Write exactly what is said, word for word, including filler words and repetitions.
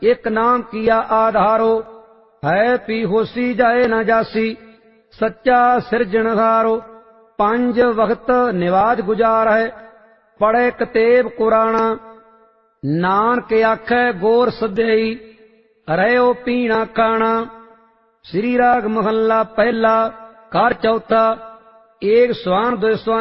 एक नाम किया आधारो, है पी होसी जाए न जासी, सच्चा सिरजनहारो। पंज वक्त निवाज गुजार है, पढ़े कतेब कुराना, नानक आखै गोर सदई, रहो पीना खाना। श्री राग महला पहला, कार चौथा। एक स्वान दो स्वान